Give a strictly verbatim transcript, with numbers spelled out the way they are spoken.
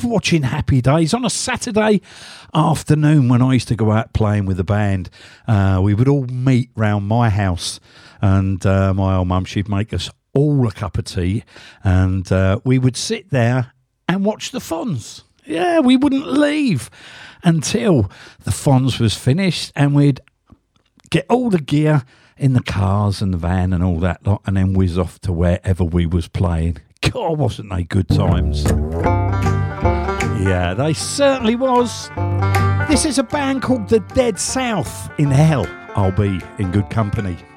love watching Happy Days on a Saturday afternoon when I used to go out playing with the band. Uh, we would all meet round my house, and uh, my old mum, she'd make us all a cup of tea, and uh, we would sit there and watch the Fonz. Yeah, we wouldn't leave until the Fonz was finished, and we'd get all the gear in the cars and the van and all that lot, and then whiz off to wherever we was playing. God, wasn't they good times? Yeah, they certainly was. This is a band called The Dead South. In hell, I'll be in good company.